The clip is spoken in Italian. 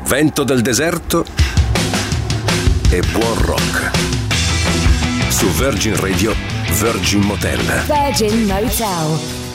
vento del deserto e buon rock. Su Virgin Radio, Virgin Motel. Virgin Motel.